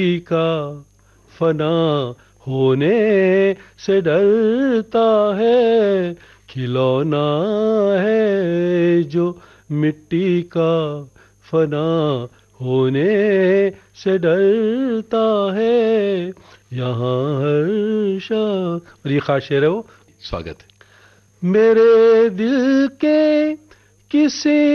का फना होने से डरता है, खिलौना है जो मिट्टी का फना होने से डरता है। यहाँ हर और ये खास शेर है वो। स्वागत है। मेरे दिल के किसी